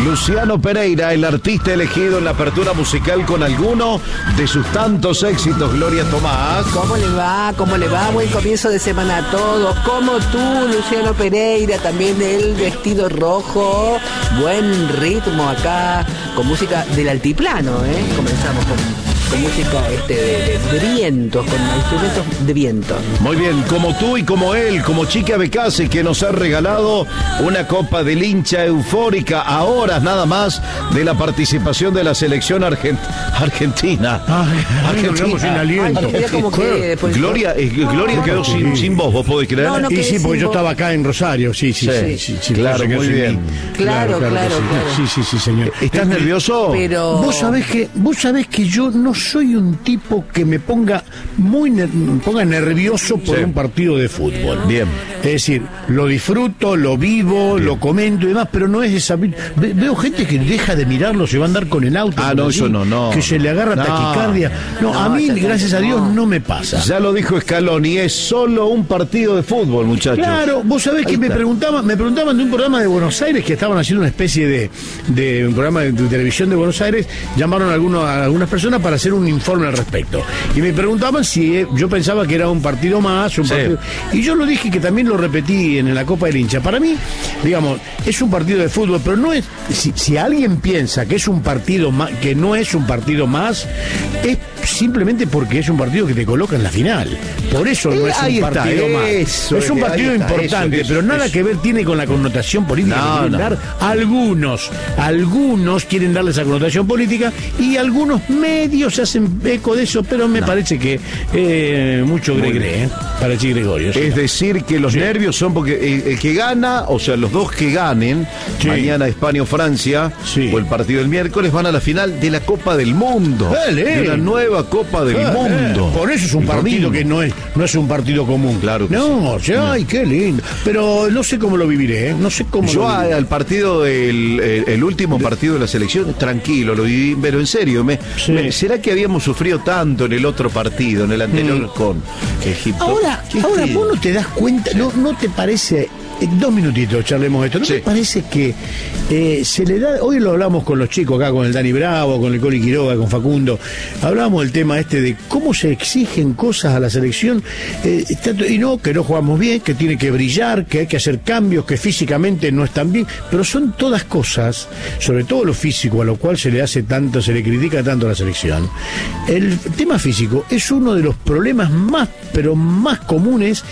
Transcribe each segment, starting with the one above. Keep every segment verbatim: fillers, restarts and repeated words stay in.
Luciano Pereira, el artista elegido en la apertura musical con alguno de sus tantos éxitos. Gloria Tomás. ¿Cómo le va? ¿Cómo le va? Buen comienzo de semana a todos. Como tú, Luciano Pereira, también el vestido rojo. Buen ritmo acá, con música del altiplano, ¿eh? Comenzamos con, con música este, de, de vientos, con instrumentos de viento. Muy bien, como tú y como él, como Chica Becase, que nos ha regalado una copa del hincha eufórica a horas nada más de la participación de la selección argent- argentina. Ay, Argentina. sin aliento. Ay, como que, pues, Gloria, eh, Gloria no, quedó no, sin, sí. sin voz, ¿vos podés creer? No, no, Y que sí, porque yo vos- estaba acá en Rosario, sí, sí, Sí, sí, sí, sí, claro, por eso muy que bien. sí. Claro, que claro, sí. claro. Sí, sí, sí, señor. ¿Estás nervioso? Pero... Vos sabés que, vos sabés que yo no soy un tipo que me ponga muy ner- me ponga nervioso por Sí. un partido de fútbol. Bien. Es decir, lo disfruto, lo vivo, Bien. lo comento y demás, pero no es esa. Ve- veo gente que deja de mirarlo, se va a andar con el auto. Ah, por no, allí, eso no, no. Que se le agarra No. taquicardia. No, No, a mí, ya está, gracias a Dios, no. no me pasa. Ya lo dijo Scaloni, es solo un partido de fútbol, muchachos. Claro, vos sabés Ahí que me está. preguntaban, me preguntaban de un programa de Buenos Aires que estaban haciendo una especie de, de un programa de, de televisión de Buenos Aires, llamaron a, algunos, a algunas personas para hacer un informe al respecto. Y me preguntaban si eh, yo pensaba que era un partido más, un Sí. partido. Y yo lo dije que también lo repetí en la Copa del Hincha. Para mí, digamos, es un partido de fútbol, pero no es. Si, si alguien piensa que es un partido más, que no es un partido más, es simplemente porque es un partido que te coloca en la final. Por eso no Eh, es ahí un está, partido más. eso, Es un ahí partido está, importante, eso, eso, pero nada eso. que ver tiene con la connotación política No, que quieren no. dar. Algunos, algunos quieren darle esa connotación política y algunos medios se hacen eco de eso, pero me parece que eh, mucho Muy gregre, bien. ¿eh? Para decir Gregorio. sí. Es decir, que los Sí. nervios son porque el, el que gana, o sea, los dos que ganen, Sí. mañana España o Francia, Sí. o el partido del miércoles, van a la final de la Copa del Mundo. Dale. De una nueva Copa del Eh, Mundo. eh, Por eso es un El partido domingo. que no es, no es un partido común. Claro que no, sí. Ay, qué lindo. Pero no sé cómo lo viviré, ¿eh? No sé cómo Yo lo a- viviré. al partido del el, el último partido de la selección, tranquilo, lo viví, pero en serio, me, Sí. me- ¿será que habíamos sufrido tanto en el otro partido, en el anterior Mm. con Egipto? Ahora, ¿Qué- ahora qué? vos no te das cuenta, no, no te parece, eh, dos minutitos charlemos esto, ¿no Sí. te parece que eh, se le da, hoy lo hablamos con los chicos acá, con el Dani Bravo, con el Coli Quiroga, con Facundo, hablábamos del tema este de cómo se exigen cosas a la selección, eh, tanto- y no, que no jugamos bien, que tiene que brillar, que hay que hacer cambios, que físicamente no están bien, pero son todas cosas, sobre todo lo físico, a lo cual se le hace tanto, se le critica tanto a la selección. El tema físico es uno de los problemas más, pero más comunes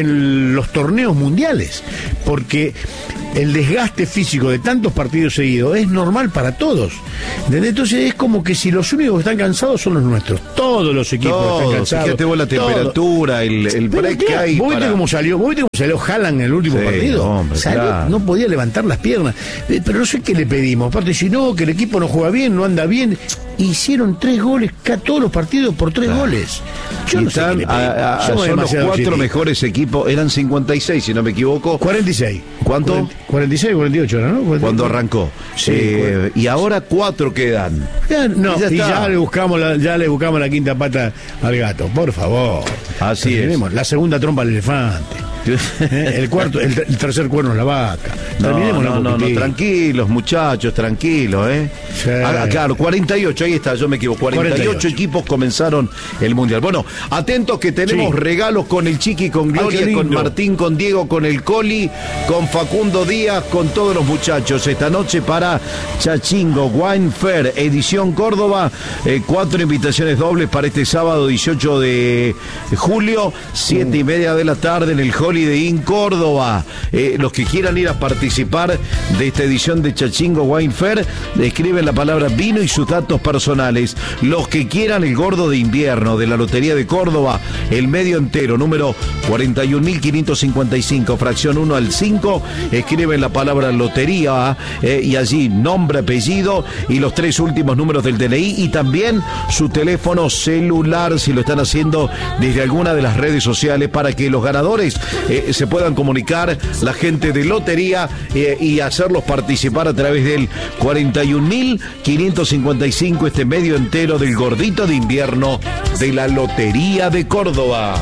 en los torneos mundiales, porque el desgaste físico de tantos partidos seguidos es normal para todos. ¿Entendés? Entonces es como que si los únicos que están cansados son los nuestros. Todos los equipos están Todos, cansados. fíjate vos la Todos. temperatura, el, el Pero break que claro, hay. ¿Vos viste para- cómo salió? ¿Vos viste cómo salió Haaland en el último Sí, partido? hombre, Salió, claro. no podía levantar las piernas. Eh, Pero no sé qué le pedimos. Aparte, si no, que el equipo no juega bien, no anda bien. Hicieron tres goles, ca- todos los partidos por tres goles. Yo Y no sé qué están le a- pedimos. a- Somos son los demasiado cuatro chiquitos. mejores equipos, eran cincuenta y seis si no me equivoco, cuarenta y seis. ¿Cuánto? cuarenta y seis, cuarenta y ocho, ¿no? cuarenta y ocho. cuando arrancó. Sí, Eh, y ahora cuatro quedan. Ya, no, Y ya y está. ya le buscamos la, ya le buscamos la quinta pata al gato, por favor. Así es. Terminemos. La segunda trompa al elefante. ¿Eh? El cuarto, el, el tercer cuerno es la vaca. No, Terminemos no, un no, no, poquitín. tranquilos, muchachos, tranquilos, ¿eh? Sí. Ah, claro, cuarenta y ocho, ahí está, yo me equivoco. cuarenta y ocho, cuarenta y ocho equipos comenzaron el Mundial. Bueno, atentos que tenemos Sí. regalos con el Chiqui, con Ah, Gloria, qué con lindo. Martín, con Diego, con el Coli, con Facundo Díaz, con todos los muchachos. Esta noche para Chachingo Wine Fair, edición Córdoba, eh, cuatro invitaciones dobles para este sábado dieciocho de julio, siete y media de la tarde en el Holiday Inn Córdoba. Eh, los que quieran ir a participar de esta edición de Chachingo Wine Fair, escriben la palabra vino y sus datos personales. Los que quieran el gordo de invierno de la Lotería de Córdoba, el medio entero, número cuarenta y un mil quinientos cincuenta y cinco, fracción uno al cinco, escriben la palabra lotería eh, y allí nombre, apellido y los tres últimos números del D N I y también su teléfono celular si lo están haciendo desde alguna de las redes sociales para que los ganadores eh, se puedan comunicar, la gente de lotería eh, y hacerlos participar a través del cuarenta y un mil quinientos cincuenta y cinco, este medio entero del gordito de invierno de la Lotería de Córdoba.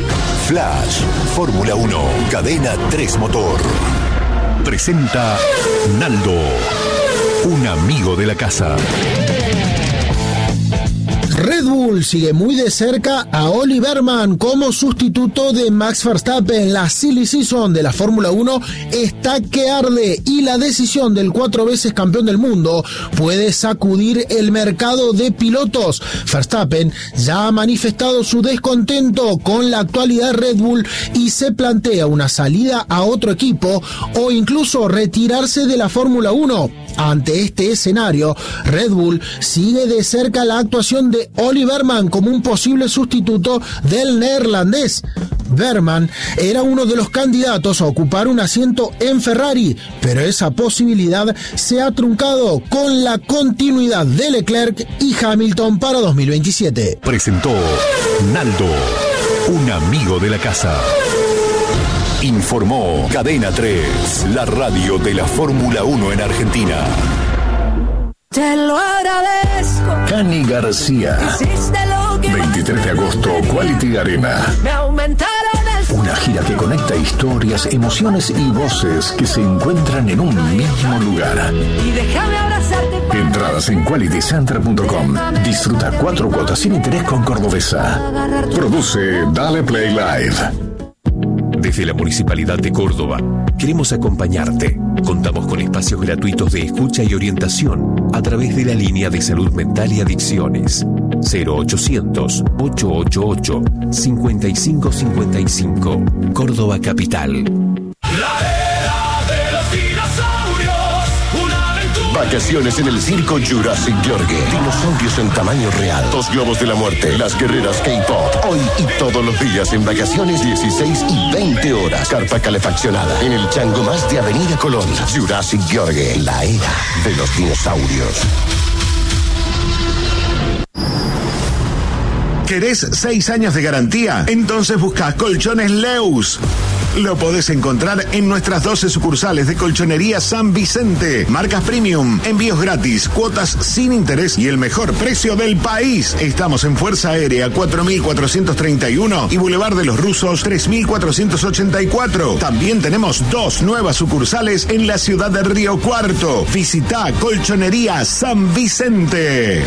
Flash, Fórmula uno, Cadena tres Motor. Presenta Naldo. un amigo de la casa. Red Bull sigue muy de cerca a Olli Bergman como sustituto de Max Verstappen. La silly season de la Fórmula uno está que arde y la decisión del cuatro veces campeón del mundo puede sacudir el mercado de pilotos. Verstappen ya ha manifestado su descontento con la actualidad Red Bull y se plantea una salida a otro equipo o incluso retirarse de la Fórmula uno. Ante este escenario, Red Bull sigue de cerca la actuación de Olli Bergman como un posible sustituto del neerlandés. Bergman era uno de los candidatos a ocupar un asiento en Ferrari, pero esa posibilidad se ha truncado con la continuidad de Leclerc y Hamilton para dos mil veintisiete. Presentó Naldo, un amigo de la casa. Informó Cadena tres, la radio de la Fórmula uno en Argentina. Te lo agradezco. Cani García. veintitrés de agosto, Quality Arena. Me aumentaron el... Una gira que conecta historias, emociones y voces que se encuentran en un mismo lugar. Y déjame abrazarte. Entradas en quality center punto com. Disfruta cuatro cuotas sin interés con Cordobesa. Produce Dale Play Live. Desde la Municipalidad de Córdoba, queremos acompañarte. Contamos con espacios gratuitos de escucha y orientación a través de la línea de salud mental y adicciones cero ochocientos, ochocientos ochenta y ocho, cincuenta y cinco cincuenta y cinco. Córdoba Capital. La era de los dinosaurios, una aventura. Vacaciones en el circo Jurassic Yorgue. Dinosaurios en tamaño real. Dos globos de la muerte. Las guerreras K-pop. Hoy y todos los días en vacaciones, dieciséis y veinte horas. Carpa calefaccionada en el Chango Más de Avenida Colón. Jurassic Yorgue. La era de los dinosaurios. ¿Querés seis años de garantía? Entonces busca Colchones Leus. Lo podés encontrar en nuestras doce sucursales de Colchonería San Vicente. Marcas premium, envíos gratis, cuotas sin interés y el mejor precio del país. Estamos en Fuerza Aérea cuatro mil cuatrocientos treinta y uno y Boulevard de los Rusos tres mil cuatrocientos ochenta y cuatro. También tenemos dos nuevas sucursales en la ciudad de Río Cuarto. Visita Colchonería San Vicente.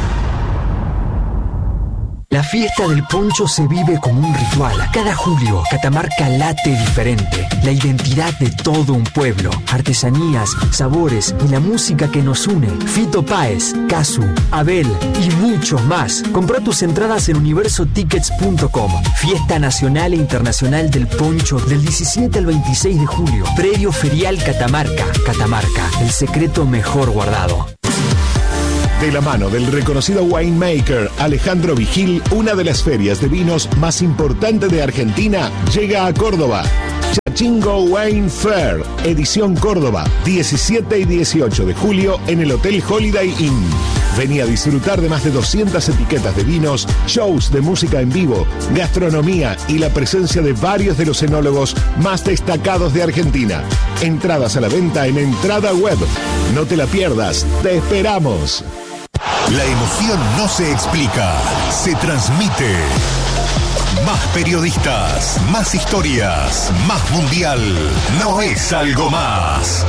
La fiesta del poncho se vive como un ritual. Cada julio, Catamarca late diferente. La identidad de todo un pueblo. Artesanías, sabores y la música que nos une. Fito Páez, Casu, Abel y muchos más. Compra tus entradas en universo tickets punto com. Fiesta nacional e internacional del poncho del diecisiete al veintiséis de julio. Previo ferial Catamarca. Catamarca, el secreto mejor guardado. De la mano del reconocido winemaker Alejandro Vigil, una de las ferias de vinos más importantes de Argentina llega a Córdoba. Chachingo Wine Fair, edición Córdoba, diecisiete y dieciocho de julio en el Hotel Holiday Inn. Vení a disfrutar de más de doscientas etiquetas de vinos, shows de música en vivo, gastronomía y la presencia de varios de los enólogos más destacados de Argentina. Entradas a la venta en Entrada Web. No te la pierdas, te esperamos. La emoción no se explica, se transmite. Más periodistas, más historias, más mundial. No es algo más.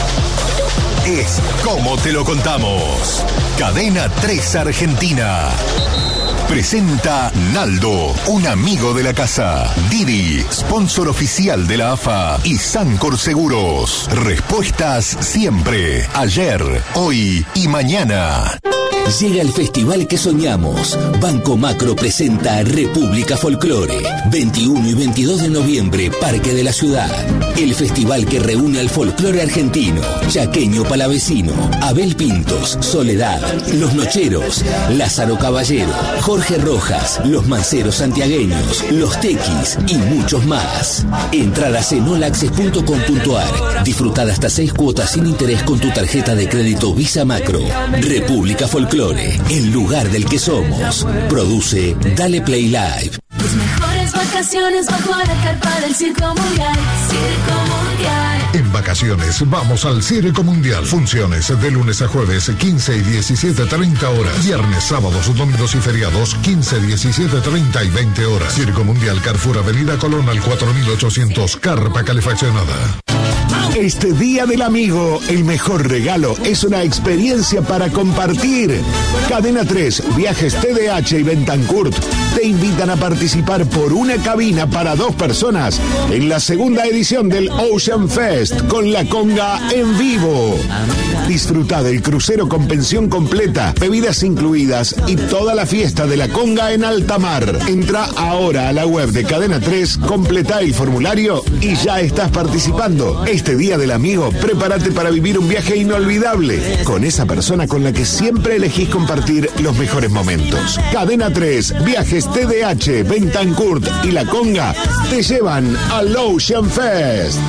Es como te lo contamos. Cadena tres Argentina. Presenta Naldo, un amigo de la casa. Didi, sponsor oficial de la A F A. Y Sancor Seguros. Respuestas siempre. Ayer, hoy y mañana. Llega el festival que soñamos. Banco Macro presenta República Folclore. veintiuno y veintidós de noviembre, Parque de la Ciudad. El festival que reúne al folclore argentino, chaqueño palavecino, Abel Pintos, Soledad, Los Nocheros, Lázaro Caballero, Jorge Rojas, Los Manceros Santiagueños, Los Tequis y muchos más. Entradas en all access punto com punto ar. Disfrutar hasta seis cuotas sin interés con tu tarjeta de crédito Visa Macro. República Folclore, el lugar del que somos. Produce Dale Play Live. Tus mejores vacaciones bajo la carpa del Circo Mundial. Circo Mundial. En vacaciones vamos al Circo Mundial. Funciones de lunes a jueves, quince y diecisiete treinta horas. Viernes, sábados, domingos y feriados, quince, diecisiete treinta y veinte horas. Circo Mundial, Carrefour Avenida Colón al cuatro mil ochocientos, carpa calefaccionada. Este Día del Amigo, el mejor regalo es una experiencia para compartir. Cadena tres, Viajes T D H y Bentancurt te invitan a participar por una cabina para dos personas en la segunda edición del Ocean Fest con la conga en vivo. Disfruta del crucero con pensión completa, bebidas incluidas y toda la fiesta de la conga en alta mar. Entra ahora a la web de Cadena tres, completa el formulario y ya estás participando. Este Día del Amigo, prepárate para vivir un viaje inolvidable con esa persona con la que siempre elegís compartir los mejores momentos. Cadena tres, Viajes T D H, Bentancurt y la conga te llevan al Ocean Fest.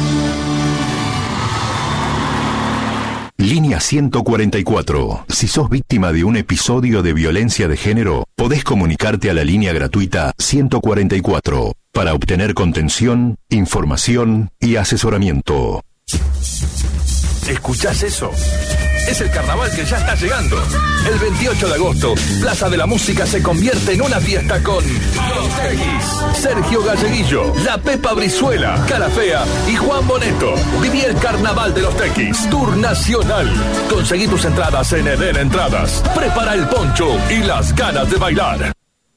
Línea ciento cuarenta y cuatro. Si sos víctima de un episodio de violencia de género, podés comunicarte a la línea gratuita ciento cuarenta y cuatro para obtener contención, información y asesoramiento. ¿Escuchás eso? Es el carnaval que ya está llegando. El veintiocho de agosto, Plaza de la Música se convierte en una fiesta con Los Tequis, Sergio Galleguillo, La Pepa Brizuela, Calafea y Juan Boneto. Viví el carnaval de Los Tequis, Tour Nacional. Conseguí tus entradas en Eden Entradas. Prepara el poncho y las ganas de bailar.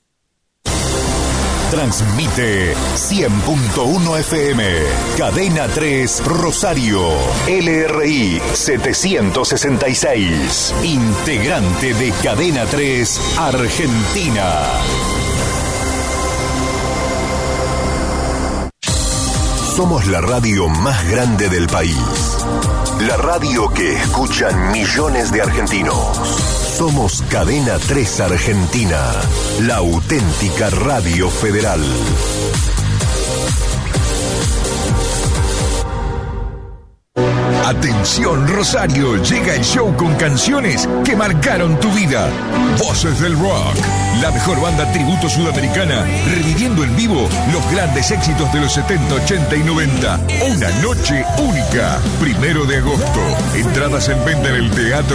Transmite cien punto uno F M, Cadena tres Rosario, L R I setecientos sesenta y seis, integrante de Cadena tres Argentina. Somos la radio más grande del país. La radio que escuchan millones de argentinos. Somos Cadena tres Argentina, la auténtica radio federal. Atención Rosario, llega el show con canciones que marcaron tu vida. Voces del Rock, la mejor banda tributo sudamericana, reviviendo en vivo los grandes éxitos de los setenta, ochenta y noventa. Una noche única, primero de agosto. Entradas en venta en el Teatro